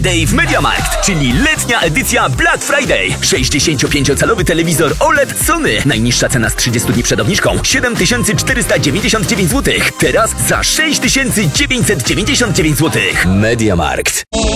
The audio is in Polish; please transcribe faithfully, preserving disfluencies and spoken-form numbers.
Day w MediaMarkt, czyli letnia edycja Black Friday. sześćdziesięciopięciocalowy telewizor O L E D Sony. Najniższa cena z trzydziestu dni przed obniżką siedem tysięcy czterysta dziewięćdziesiąt dziewięć złotych. Teraz za sześć tysięcy dziewięćset dziewięćdziesiąt dziewięć złotych. MediaMarkt.